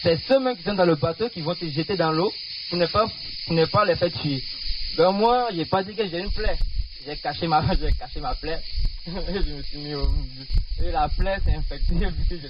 c'est ceux-mêmes qui sont dans le bateau qui vont te jeter dans l'eau pour ne pas les faire tuer. Ben moi, j'ai pas dit que j'ai une plaie. J'ai caché ma plaie. Je me suis mis au... Et la plaie s'est infectée vu que je